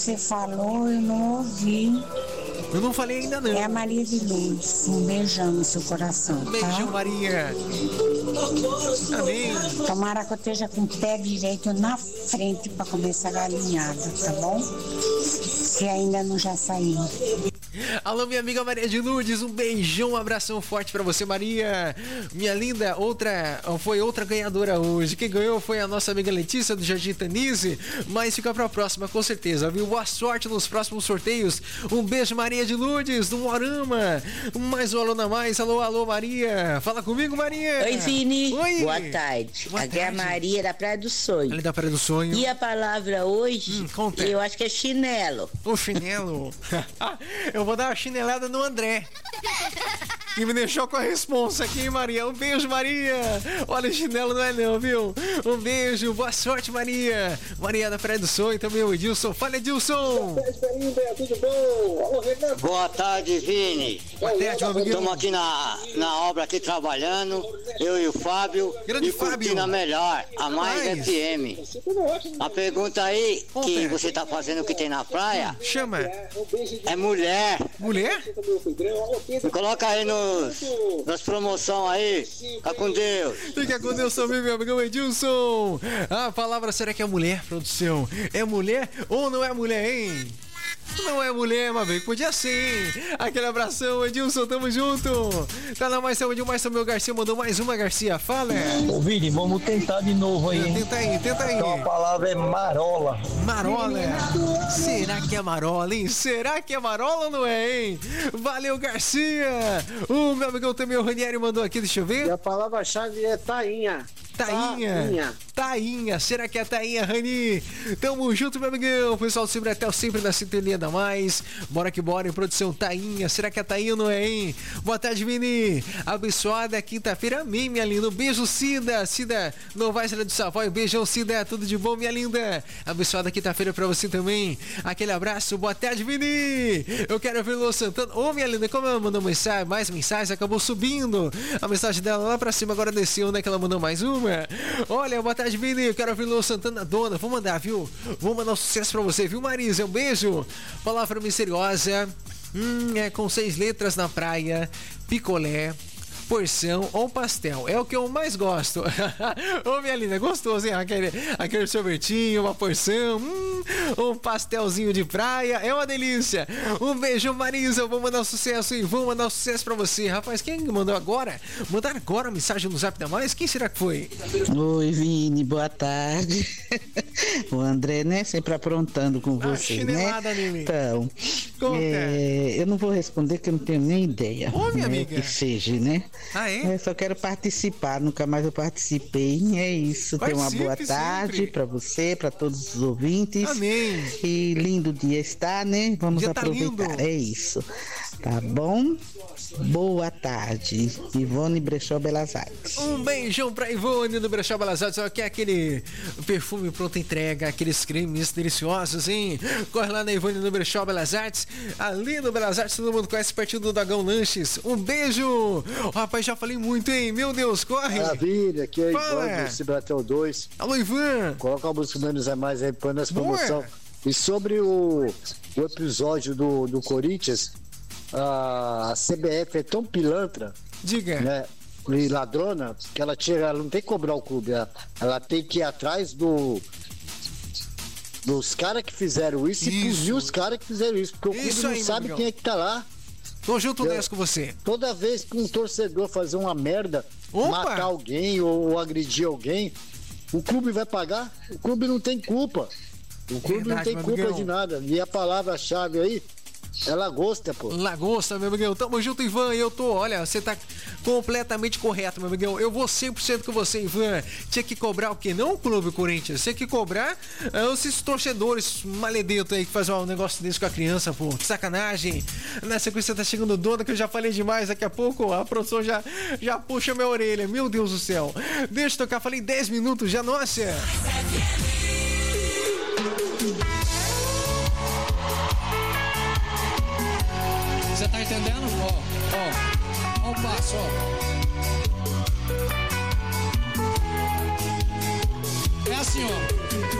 Você falou, eu não ouvi. Eu não falei ainda não. É a Maria de Lourdes. Um beijão no seu coração, tá? Beijão, Maria. Amém. Tomara que eu esteja com o pé direito na frente para comer essa galinhada, tá bom? Se ainda não já saiu. Alô, minha amiga Maria de Lourdes, um beijão, um abração forte pra você, Maria. Minha linda, foi outra ganhadora hoje. Quem ganhou foi a nossa amiga Letícia do Jardim Tanise, mas fica pra próxima, com certeza, viu? Boa sorte nos próximos sorteios. Um beijo, Maria de Lourdes, do Morama. Mais um alô na mais. Alô, alô, Maria. Fala comigo, Maria. Oi, Vini. Oi. Boa tarde. Boa Aqui é a tarde. Maria da Praia do Sonho. Ali da Praia do Sonho. E a palavra hoje, conta. eu acho que é chinelo. O chinelo. Eu vou dar uma chinelada no André, que me deixou com a responsa aqui, hein, Maria? Um beijo, Maria. Olha, o chinelo não é não, viu? Um beijo, boa sorte, Maria. Maria da Praia do Sonho, também o Edilson. Fala, Edilson. Tudo bom? Alô, Renato. Boa tarde, Vini. Boa tarde, meu amiguinho. Estamos aqui na obra aqui trabalhando, eu e o Fábio. Grande e Fábio. curtindo a melhor, a mais FM. A pergunta aí que você está fazendo que tem na praia Chama. é mulher. Mulher? Me coloca aí nas promoções aí. Fica com Deus. Fica com Deus também, meu amigão Edilson. A palavra, será que é mulher, produção? É mulher ou não é mulher, hein? Não é mulher, mas bem, podia ser. Aquele abração, Edilson, tamo junto. Tá na mais saúde, o mais Samuel Garcia mandou mais uma, Garcia, fala. Ô, Vini, vamos tentar de novo aí, hein? Tenta aí, tenta aí. Então a palavra é marola. Marola? Será que é marola, hein? Será que é marola ou não é, hein? Valeu, Garcia. O meu amigão também, o Ranieri, mandou aqui, deixa eu ver. E a palavra-chave é tainha. Tainha, será que é a Tainha, Rani? Tamo junto, meu amigão. Pessoal do Cibratel sempre na sintonia da mais. Bora que bora em produção, Tainha. Será que é a Tainha ou não é, hein? Boa tarde, Vini. Abençoada quinta-feira, amém, minha linda. Um beijo, Cida. Cida Novaes do Savoy. Beijão, Cida. Tudo de bom, minha linda. Abençoada quinta-feira pra você também. Aquele abraço. Boa tarde, Vini. Eu quero ver o Lô Santana. Ô, minha linda, como ela mandou mensagem, mais mensagens, acabou subindo. A mensagem dela lá pra cima, agora desceu, né? Que ela mandou mais uma. Olha, boa tarde, Vini. Eu quero ouvir Lô Santana, dona. Vou mandar, viu? Vou mandar um sucesso pra você, viu, Marisa? Um beijo. Palavra misteriosa. É com 6 letras na praia. Picolé, porção ou pastel. É o que eu mais gosto. Ô, minha linda, gostoso, hein? Aquele sorvetinho, uma porção, um pastelzinho de praia. É uma delícia. Um beijo, Marisa. Vou mandar um sucesso e vou mandar um sucesso pra você. Rapaz, quem mandou agora? Mandaram agora a mensagem no Zap da Mais? Quem será que foi? Oi, Vini, boa tarde. O André, né? Sempre aprontando com você, chinelada, né? Nini. Então, eu não vou responder que eu não tenho nem ideia. Ô, minha amiga. Que seja, né? Ah, é? Eu só quero participar, nunca mais eu participei. É isso. Tenha uma boa tarde para você, para todos os ouvintes. Amém. E lindo dia está, né? Vamos dia tá aproveitar. lindo. É isso. Tá bom? Boa tarde. Ivone Brechó Belas Artes. Um beijão pra Ivone do Brechó Belas Artes. Só que é aquele perfume pronta entrega, aqueles cremes deliciosos, hein? Corre lá na Ivone do Brechó Belas Artes. Ali no Belas Artes, todo mundo conhece, pertinho do Dagão Lanches. Um beijo! Rapaz, já falei muito, hein? Meu Deus, corre! Maravilha, aqui é Ivan do Cibratel 2. Alô, Ivan! Coloca a música Menos é Mais aí para nessa promoção. E sobre o episódio do Corinthians, a CBF é tão pilantra, diga, né, e ladrona, que ela não tem que cobrar o clube, ela tem que ir atrás dos caras que fizeram isso e punir os caras que fizeram isso, porque o clube não sabe quem é que tá lá. Tô junto nessa com você. Toda vez que um torcedor fazer uma merda, matar alguém ou agredir alguém, o clube vai pagar? O clube não tem culpa. O clube não tem culpa de nada. E a palavra-chave aí é lagosta, pô. Lagosta, meu amigão. Tamo junto, Ivan. Eu tô, olha, você tá completamente correto, meu amigão. Eu vou 100% com você, Ivan. Tinha que cobrar o quê? Não o Clube Corinthians. Tinha que cobrar esses torcedores maledentos aí que fazem um negócio desse com a criança, pô. Que sacanagem. Na sequência tá chegando o dono, que eu já falei demais. Daqui a pouco a produção já puxa minha orelha. Meu Deus do céu. Deixa eu tocar. Falei 10 minutos já, nossa. Você tá entendendo? Ó o passo, ó. É assim, ó.